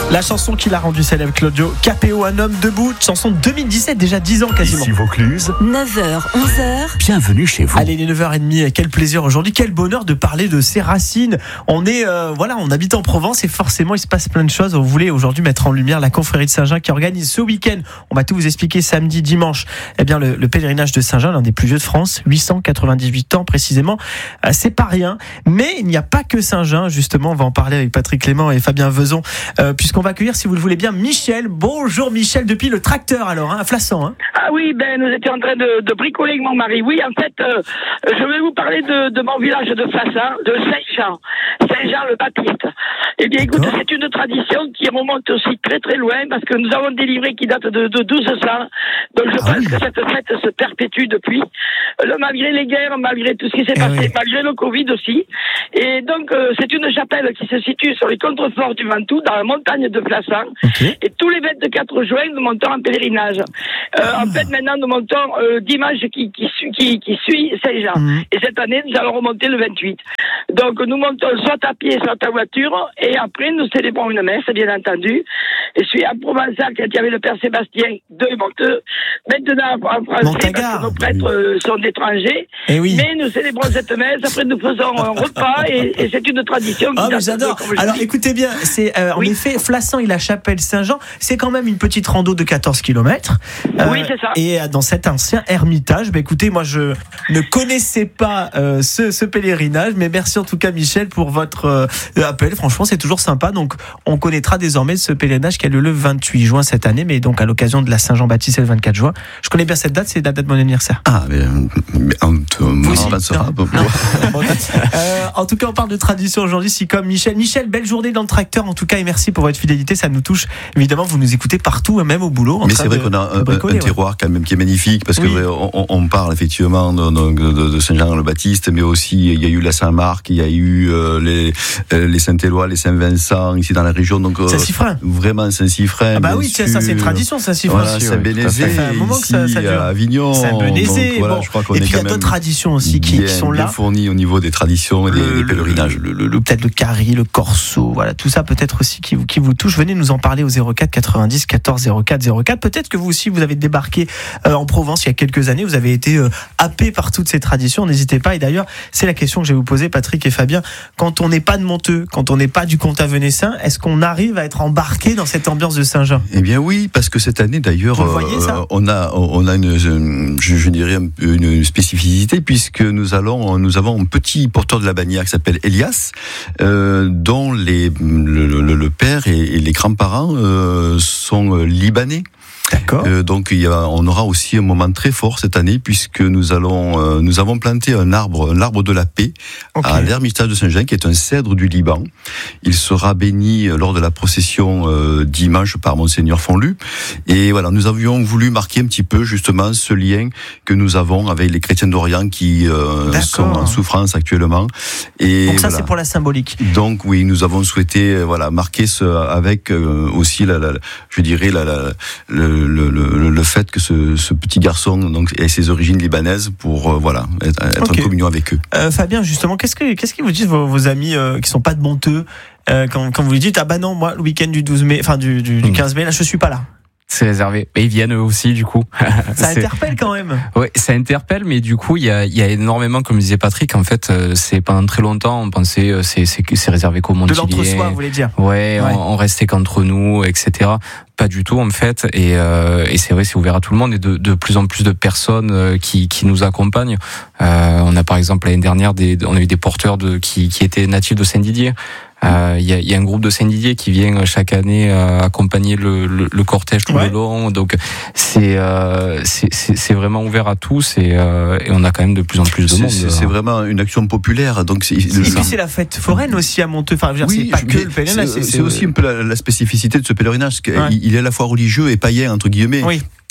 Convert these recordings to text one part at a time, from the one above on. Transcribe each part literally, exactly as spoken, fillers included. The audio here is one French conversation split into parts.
La chanson qui l'a rendu célèbre, Claudio Capéo, un homme debout, chanson de deux mille dix-sept, déjà dix ans quasiment. Ici Vaucluse. neuf heures, onze heures. Bienvenue chez vous. Allez, les neuf heures trente, quel plaisir aujourd'hui, quel bonheur de parler de ses racines. On est, euh, voilà, on habite en Provence et forcément il se passe plein de choses. On voulait aujourd'hui mettre en lumière la confrérie de Saint-Jean qui organise ce week-end, on va tout vous expliquer, samedi, dimanche, eh bien le, le pèlerinage de Saint-Jean, l'un des plus vieux de France, huit cent quatre-vingt-dix-huit ans précisément. Euh, c'est pas rien, mais il n'y a pas que Saint-Jean, justement, on va en parler avec Patrick Clément et Fabien Vezon, euh, puisqu'on va accueillir, si vous le voulez bien, Michel. Bonjour Michel, depuis le tracteur alors, hein, à Flassan. Hein. Ah oui, ben nous étions en train de, de bricoler avec mon mari. Oui, en fait, euh, je vais vous parler de, de mon village de Flassan, de Saint-Jean, Saint-Jean-le-Baptiste. Eh bien, écoute, D'accord. c'est une tradition qui remonte aussi très très loin, parce que nous avons des livrets qui datent de, de douze cents. Donc je Ah pense oui. que cette fête se perpétue depuis, euh, malgré les guerres, malgré tout ce qui s'est Eh passé, oui. malgré le Covid aussi. Et donc, euh, c'est une chapelle qui se situe sur les contreforts du Ventoux, dans la montagne de Flassan. Ok. Et tous les vingt-quatre juin, nous montons en pèlerinage. Euh, Ah. En fait, maintenant, nous montons euh, dimanche qui, qui, suit- qui, qui suit Saint-Jean. Mhm. Et cette année, nous allons remonter le vingt-huit. Donc, nous montons soit à pied, soit à voiture. Et après, nous célébrons une messe, bien entendu. Et je suis à Provençal, quand il y avait le Père Sébastien de Monteux. Maintenant, en français, Montagnard. parce que nos prêtres euh, sont d'étrangers. Eh oui. Mais nous célébrons cette messe. Après, nous faisons un repas. Et, et c'est une tradition. qui Ah mais date de- j'adore. comme je Alors dis. écoutez bien, c'est euh, en Oui. effet Flassan et la chapelle Saint-Jean, c'est quand même une petite rando de quatorze kilomètres. Oui, c'est ça. Et euh, dans cet ancien ermitage, bah écoutez, moi je ne connaissais pas euh, ce, ce pèlerinage, mais merci en tout cas Michel pour votre euh, appel. Franchement, c'est toujours sympa. Donc on connaîtra désormais ce pèlerinage qui a lieu le vingt-huit juin cette année, mais donc à l'occasion de la Saint-Jean-Baptiste c'est le vingt-quatre juin. Je connais bien cette date, c'est la date de mon anniversaire. Ah, mais, mais on te Vous aussi on pensera. Non. Non. Bon, euh, en tout cas, on parle de tradition aujourd'hui, si comme Michel. Michel, belle journée dans le tracteur, en tout cas, et merci pour votre fidélité, ça nous touche. Évidemment, vous nous écoutez partout, même au boulot. en Mais train c'est vrai de- qu'on a de un, bricoler, un ouais. terroir quand même qui est magnifique parce Oui. que on, on parle effectivement de, de, de, de Saint-Jean-le-Baptiste, mais aussi il y a eu la Saint-Marc, il y a eu euh, les, euh, les Saint-Éloi, les Saint-Vincent ici dans la région. Donc euh, Saint-Siffrin. vraiment Saint-Siffrin. Ah bah bien oui, tiens, ça c'est une sûr. tradition, Saint-Siffrin. Voilà, aussi, ouais. Saint-Bénézé, Ça fait un moment que ici ça, ça dure. à Avignon. Saint-Bénézé, Donc, voilà, bon. je crois qu'on Et est puis il y quand a même d'autres traditions aussi qui, bien, qui sont bien là. fournies au niveau des traditions et des, Le- des pèlerinages. Le, le, le- peut-être le carry, le corso, voilà, tout ça peut-être aussi qui vous, qui vous touche. Venez nous en parler au zéro quatre quatre-vingt-dix quatorze zéro quatre zéro quatre. Peut-être que vous aussi, vous avez débarqué euh, en Provence il y a quelques années, vous avez été euh, happé par toutes ces traditions, n'hésitez pas. Et d'ailleurs, c'est la question que je vais vous poser, Patrick et Fabien. Quand on n'est pas de Monteux, quand on n'est pas du Comtat-Venessin, est-ce qu'on arrive à être embarqué dans cette ambiance de Saint-Jean ? Eh bien oui, parce que cette année d'ailleurs, Vous le voyez, ça euh, on a on a une je, je dirais un peu une spécificité puisque nous allons nous avons un petit porteur de la bannière qui s'appelle Elias, euh, dont les le, le, le père et, et les grands-parents euh, sont libanais. D'accord. Euh, donc il y a, on aura aussi un moment très fort cette année puisque nous allons euh, nous avons planté un arbre un arbre de la paix Ok. à l'ermitage de Saint-Jean qui est un cèdre du Liban. Il sera béni lors de la procession euh, dimanche par Monseigneur Fonlu. Et voilà, nous avions voulu marquer un petit peu justement ce lien que nous avons avec les chrétiens d'Orient qui euh, D'accord. sont en souffrance actuellement. Et Donc ça, voilà. c'est pour la symbolique. Donc oui, nous avons souhaité euh, voilà marquer ce avec euh, aussi la, la je dirais la, la le, le, le, le fait que ce, ce petit garçon donc ait ses origines libanaises pour euh, voilà être, être Ok. en communion avec eux. Euh, Fabien, justement, qu'est-ce que qu'est-ce qu'ils vous disent vos, vos amis euh, qui sont pas de Monteux euh, quand, quand vous lui dites ah bah non, moi le week-end du douze mai, enfin du, du, du quinze mai, là je suis pas là. C'est réservé. Et ils viennent eux aussi, du coup. Ça C'est- interpelle quand même. Ouais, ça interpelle, mais du coup, il y a, il y a énormément, comme disait Patrick, en fait, euh, c'est pendant très longtemps, on pensait, euh, c'est, c'est, c'est réservé qu'aux De Montiliers. l'entre-soi, vous voulez dire. Ouais, Ouais. On, on restait qu'entre nous, et cetera. Pas du tout, en fait. Et, euh, et c'est vrai, c'est ouvert à tout le monde et de, de plus en plus de personnes euh, qui, qui nous accompagnent. Euh, on a par exemple l'année dernière, des, on a eu des porteurs de, qui, qui étaient natifs de Saint-Didier. Il euh, y, a, y a un groupe de Saint-Didier qui vient chaque année euh, accompagner le, le, le cortège tout Ouais. le long. Donc c'est, euh, c'est, c'est, c'est vraiment ouvert à tous et, euh, et on a quand même de plus en plus de C'est, monde. c'est, c'est vraiment une action populaire. Donc c'est, Et le- puis c'est la fête foraine aussi à Monteux. Enfin, je veux dire, c'est pas je- que mais le pèlerinage. c'est, c'est aussi un peu la, la spécificité de ce pèlerinage. Ouais. Il, il est à la fois religieux et païen entre guillemets. Oui. Très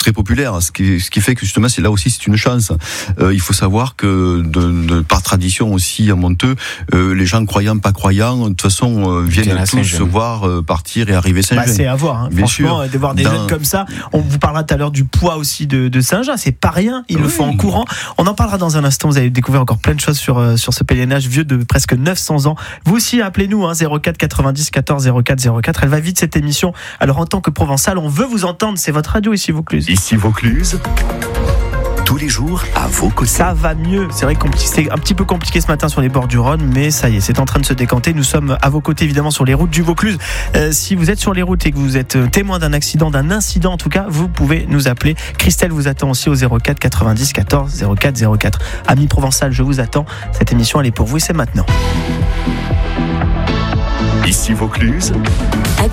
très populaire, ce qui, ce qui fait que justement c'est là aussi c'est une chance. Euh, il faut savoir que de, de, par tradition aussi à Monteux, euh, les gens croyants, pas croyants, de toute façon euh, viennent tous se voir euh, partir et arriver Saint-Jean. Bah, c'est à voir, hein. Bien Franchement, sûr. de voir des Dans... jeunes comme ça. On vous parlera tout à l'heure du poids aussi de, de Saint-Jean. C'est pas rien, ils oui. le font en courant. On en parlera dans un instant. Vous allez découvrir encore plein de choses sur, euh, sur ce pèlerinage vieux de presque neuf cents ans. Vous aussi, appelez-nous hein, zéro quatre quatre-vingt-dix quatorze zéro quatre zéro quatre. Elle va vite cette émission. Alors en tant que Provençal, on veut vous entendre. C'est votre radio ici Vaucluse. Ici Vaucluse. Tous les jours à vos côtés. Ça va mieux. C'est vrai que c'est un petit peu compliqué ce matin sur les bords du Rhône, mais ça y est, c'est en train de se décanter. Nous sommes à vos côtés évidemment sur les routes du Vaucluse. Euh, si vous êtes sur les routes et que vous êtes témoin d'un accident, d'un incident en tout cas, vous pouvez nous appeler. Christelle vous attend aussi au zéro quatre quatre-vingt-dix quatorze zéro quatre zéro quatre. Amis Provençal, je vous attends. Cette émission elle est pour vous et c'est maintenant. Ici Vaucluse.